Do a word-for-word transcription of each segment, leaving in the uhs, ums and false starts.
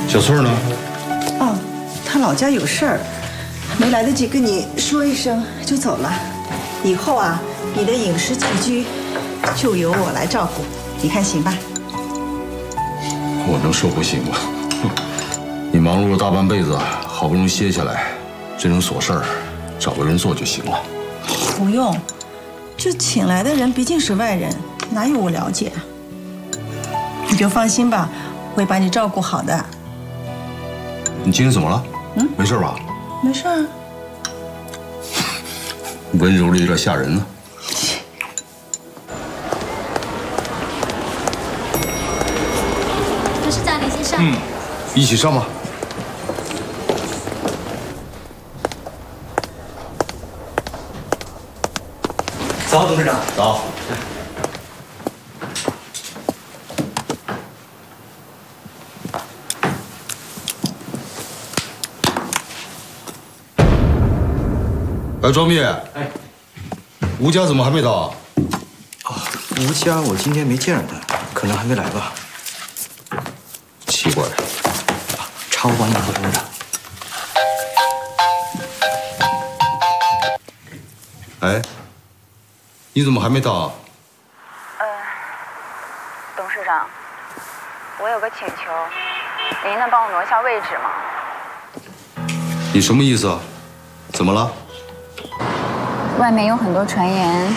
小翠呢？ 哦，她老家有事儿，没来得及跟你说一声就走了。以后啊，你的饮食起居就由我来照顾，你看行吧？ 我能说不行吗？你忙碌了大半辈子，好不容易歇下来，这种琐事儿找个人做就行了。 不用，这请来的人毕竟是外人，哪有我了解啊？你就放心吧，会把你照顾好的。 你今天怎么了？嗯，没事吧？ 没事啊。 温柔的有点吓人呢。 董事长，你先上。 嗯，一起上吧。 早，董事长。 早。哎，庄秘。哎，吴家怎么还没到啊？ 啊，吴家我今天没见着他，可能还没来吧。 奇怪。 啊，茶我帮你拿，董事长。 哎，你怎么还没到啊？ 呃，董事长，我有个请求，您能帮我挪一下位置吗？ 你什么意思啊？怎么了？ 外面有很多传言，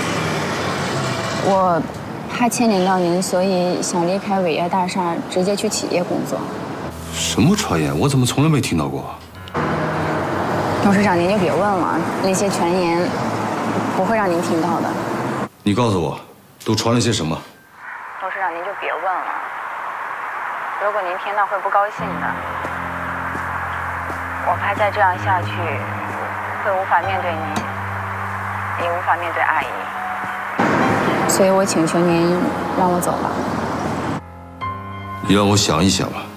我怕牵连到您，所以想离开伟业大厦，直接去企业工作。 什么传言？我怎么从来没听到过？ 董事长，您就别问了，那些传言不会让您听到的。 你告诉我，都传了些什么？ 董事长，您就别问了，如果您听到会不高兴的。我怕再这样下去，会无法面对您。也无法面对阿姨，所以我请求您让我走吧。 你让我想一想吧。